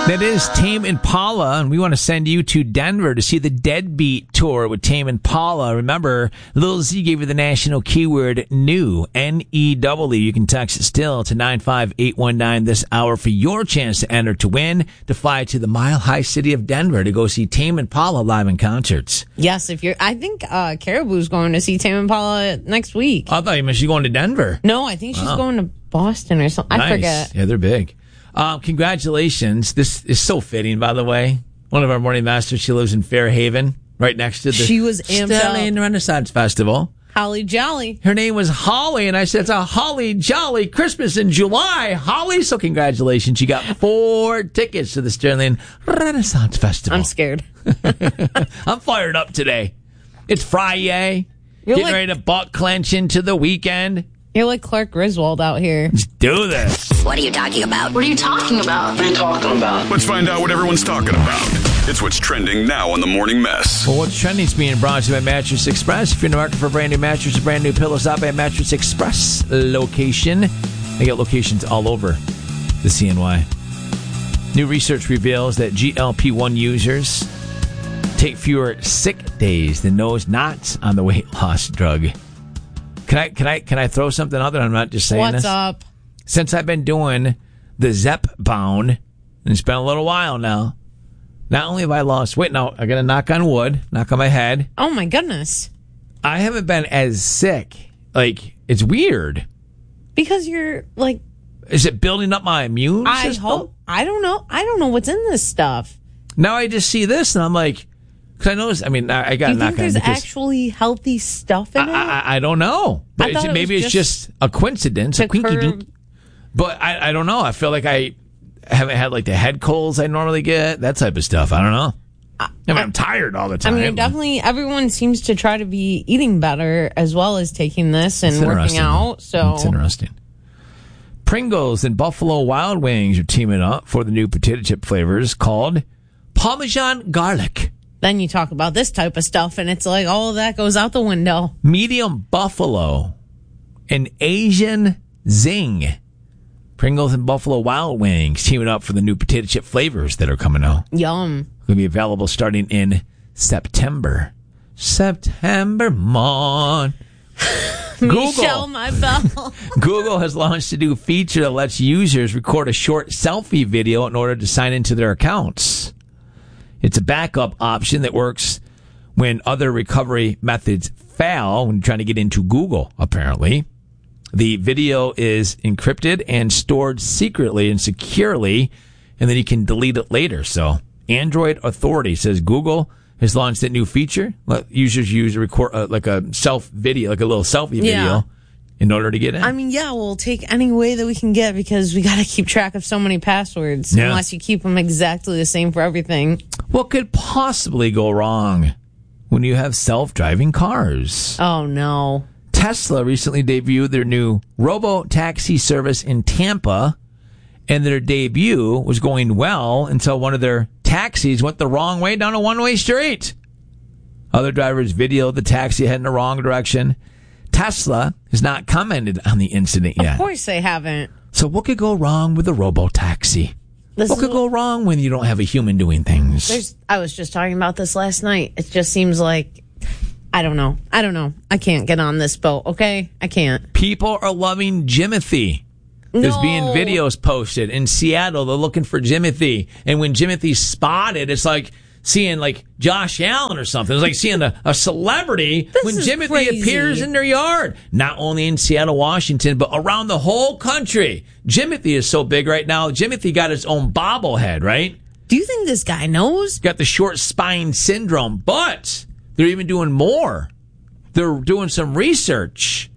That is Tame Impala, and we want to send you to Denver to see the Deadbeat Tour with Tame Impala. Remember, Lil Z gave you the national keyword NEW, N-E-W. You can text it still to 95819 this hour for your chance to enter to win, to fly to the Mile High city of Denver to go see Tame Impala live in concerts. Yes, I think Caribou's going to see Tame Impala next week. I thought you meant she's going to Denver. No, I think she's going to Boston or something. Nice. I forget. Yeah, they're big. Congratulations. This is so fitting, by the way. One of our morning masters, she lives in Fairhaven, right next to the She was amped Sterling up. Renaissance Festival. Holly Jolly. Her name was Holly, and I said, it's a Holly Jolly Christmas in July, Holly. So congratulations. You got 4 tickets to the Sterling Renaissance Festival. I'm scared. I'm fired up today. It's Friday. You're Getting ready to butt clench into the weekend. You're like Clark Griswold out here. Let's do this. What are you talking about? What are you talking about? What are you talking about? Let's find out what everyone's talking about. It's what's trending now on the Morning Mess. Well, what's trending is being brought to you by Mattress Express. If you're in the market for a brand new mattress, a brand new pillow, stop at Mattress Express location. They got locations all over the CNY. New research reveals that GLP-1 users take fewer sick days than those not on the weight loss drug. Can I throw something out there? I'm not just saying What's this. up? Since I've been doing the Zepbound, and it's been a little while now, not only have I lost weight, now I got to knock on wood, knock on my head. Oh my goodness. I haven't been as sick. Like, it's weird. Because you're like, Is it building up my immune system? I hope. I don't know. I don't know what's in this stuff. Now I just see this and I'm like, because I noticed, I mean, I got Do to you knock think on there's it because actually healthy stuff in it? I don't know. But I thought maybe it was it's just a coincidence, to a quinky curb- dink. But I don't know. I feel like I haven't had like the head colds I normally get, that type of stuff. I don't know. I'm tired all the time. I mean, definitely everyone seems to try to be eating better as well as taking this and working out. So it's interesting. Pringles and Buffalo Wild Wings are teaming up for the new potato chip flavors called Parmesan Garlic. then you talk about this type of stuff and it's like all of that goes out the window. Medium Buffalo and Asian Zing. Pringles and Buffalo Wild Wings teaming up for the new potato chip flavors that are coming out. Yum. Going to be available starting in September. September morn. Michelle, my bell. Google has launched a new feature that lets users record a short selfie video in order to sign into their accounts. It's a backup option that works when other recovery methods fail when you're trying to get into Google, apparently. The video is encrypted and stored secretly and securely, and then you can delete it later. So, Android Authority says Google has launched that new feature. Let users use like a self video, like a little selfie video, in order to get in. I mean, yeah, we'll take any way that we can get because we got to keep track of so many passwords unless you keep them exactly the same for everything. What could possibly go wrong when you have self-driving cars? Oh, no. Tesla recently debuted their new robo-taxi service in Tampa, and their debut was going well until one of their taxis went the wrong way down a one-way street. Other drivers videoed the taxi heading the wrong direction. Tesla has not commented on the incident yet. Of course they haven't. So what could go wrong with a robo-taxi? What could go wrong when you don't have a human doing things? I was just talking about this last night. It just seems like, I don't know. I can't get on this boat, okay? I can't. People are loving Jimothy. There's being videos posted in Seattle. They're looking for Jimothy. And when Jimothy's spotted, it's like seeing like Josh Allen or something. It's like seeing a celebrity when Jimothy appears in their yard. Not only in Seattle, Washington, but around the whole country. Jimothy is so big right now. Jimothy got his own bobblehead, right? Do you think this guy knows? Got the short spine syndrome, but they're even doing more. They're doing some research.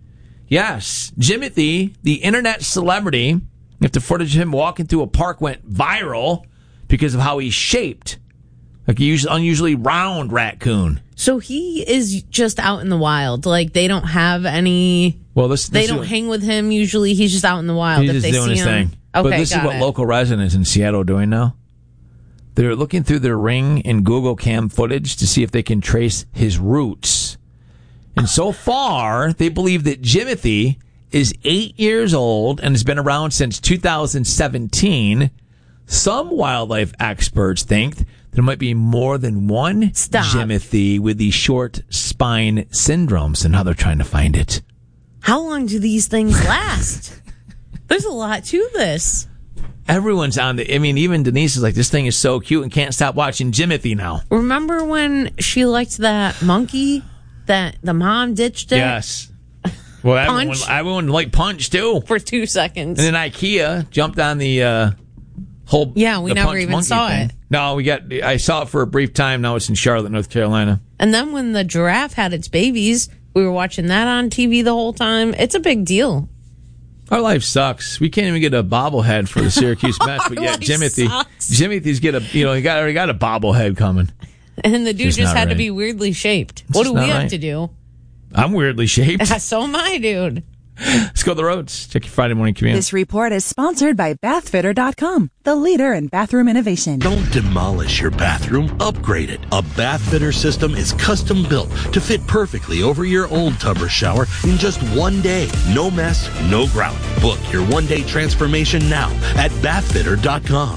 Yes, Jimothy, the internet celebrity, if the footage of him walking through a park went viral because of how he's shaped. Like a unusually round raccoon. So he is just out in the wild. Like they don't have any. Well, they don't hang with him usually. He's just out in the wild. He's just doing his thing. Okay, but this is what local residents in Seattle are doing now. They're looking through their Ring and Google Cam footage to see if they can trace his roots. And so far, they believe that Jimothy is 8 years old and has been around since 2017. Some wildlife experts think there might be more than one Jimothy with these short spine syndromes, and now they're trying to find it. How long do these things last? There's a lot to this. Everyone's on the... I mean, even Denise is like, this thing is so cute and can't stop watching Jimothy now. Remember when she liked that monkey that the mom ditched it? Yes. Well, everyone liked Punch, too. For 2 seconds. And then IKEA jumped on the whole... Yeah, we never even saw it. No, I saw it for a brief time. Now it's in Charlotte, North Carolina. And then when the giraffe had its babies, we were watching that on TV the whole time. It's a big deal. Our life sucks. We can't even get a bobblehead for the Syracuse Mets, but yet Jimothy's he already got a bobblehead coming. And the dude just had to be weirdly shaped. What do we have to do? I'm weirdly shaped. So am I, dude. Let's go to the roads. Check your Friday morning commute. This report is sponsored by BathFitter.com, the leader in bathroom innovation. Don't demolish your bathroom. Upgrade it. A bath fitter system is custom built to fit perfectly over your old tub or shower in just 1 day. No mess, no grout. Book your 1-day transformation now at BathFitter.com.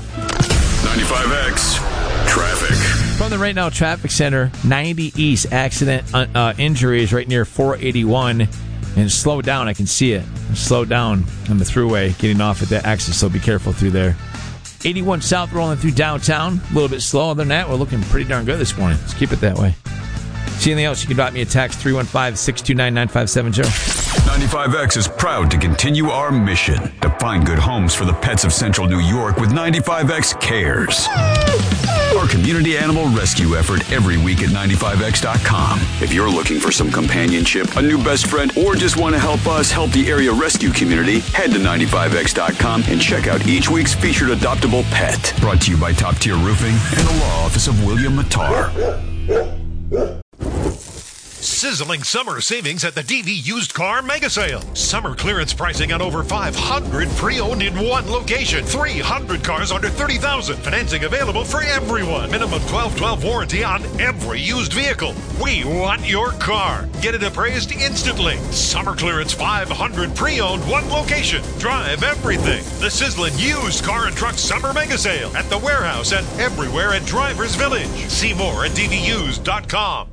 95X Traffic. From the Right Now Traffic Center, 90 East accident injuries right near 481. And slow down, I can see it. Slow down on the thruway, getting off at that exit, so be careful through there. 81 South rolling through downtown, a little bit slow. Other than that, we're looking pretty darn good this morning. Let's keep it that way. See anything else, you can drop me a text, 315-629-9570. 95X is proud to continue our mission to find good homes for the pets of Central New York with 95X Cares. Our community animal rescue effort every week at 95X.com. If you're looking for some companionship, a new best friend, or just want to help us help the area rescue community, head to 95X.com and check out each week's featured adoptable pet. Brought to you by Top Tier Roofing and the law office of William Mattar. Sizzling summer savings at the DV Used Car Mega Sale. Summer clearance pricing on over 500 pre-owned in one location. 300 cars under $30,000. Financing available for everyone. Minimum 12/12 warranty on every used vehicle. We want your car. Get it appraised instantly. Summer clearance 500 pre-owned, one location. Drive everything. The sizzling Used Car and Truck Summer Mega Sale at the warehouse and everywhere at Drivers Village. See more at dvused.com.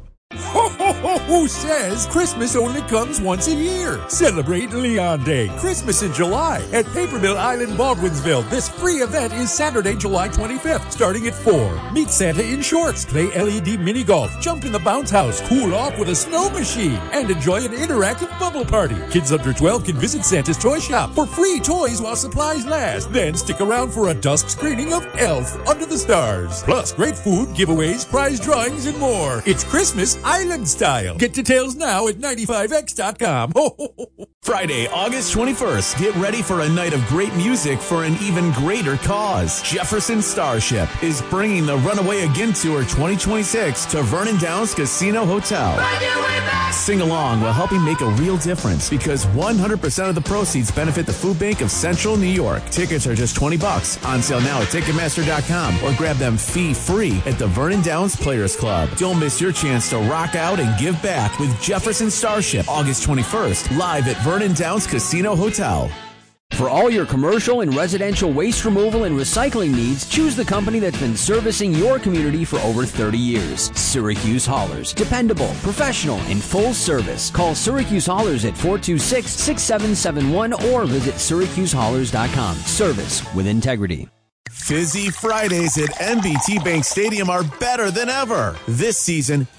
Who says Christmas only comes once a year? Celebrate Leon Day, Christmas in July at Papermill Island, Baldwinsville. This free event is Saturday, July 25th, starting at 4. Meet Santa in shorts, play LED mini golf, jump in the bounce house, cool off with a snow machine, and enjoy an interactive bubble party. Kids under 12 can visit Santa's toy shop for free toys while supplies last. Then stick around for a dusk screening of Elf Under the Stars. Plus great food, giveaways, prize drawings, and more. It's Christmas Island style. Get details now at 95X.com. Friday, August 21st. Get ready for a night of great music for an even greater cause. Jefferson Starship is bringing the Runaway Again Tour 2026 to Vernon Downs Casino Hotel. Sing along while helping make a real difference because 100% of the proceeds benefit the Food Bank of Central New York. Tickets are just $20. On sale now at Ticketmaster.com or grab them fee-free at the Vernon Downs Players Club. Don't miss your chance to rock out and give back with Jefferson Starship, August 21st, live at Vernon Downs Casino Hotel. For all your commercial and residential waste removal and recycling needs, choose the company that's been servicing your community for over 30 years. Syracuse Haulers. Dependable, professional, and full service. Call Syracuse Haulers at 426-6771 or visit SyracuseHaulers.com. Service with integrity. Fizzy Fridays at NBT Bank Stadium are better than ever. This season,